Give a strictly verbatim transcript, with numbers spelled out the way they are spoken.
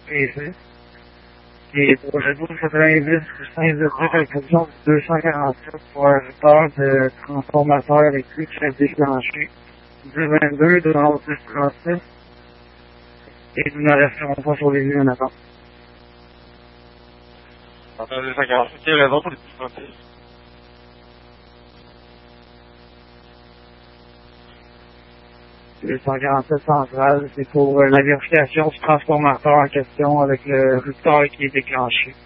et six. Et pour le douze quatre-vingt-dix, cinq zéro réception deux cent quarante-sept pour un retard de transformateur électrique chef déclenché. deux vingt-deux, deux cent trente-six. Et nous ne resterons pas sur les lieux en attente. Attendez, deux cent quarante-sept, quelle raison pour les trente-six? deux cent quarante-sept centrale, c'est pour euh, la vérification du transformateur en question avec le rupteur qui est déclenché.